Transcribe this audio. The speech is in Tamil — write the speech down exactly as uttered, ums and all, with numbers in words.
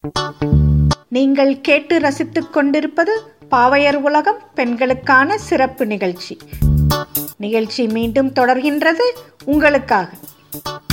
நீங்கள் கேட்டு ரசித்துக் கொண்டிருப்பது பாவையர் உலகம் பெண்களுக்கான சிறப்பு நிகழ்ச்சி. நிகழ்ச்சி மீண்டும் தொடர்கின்றது உங்களுக்காக.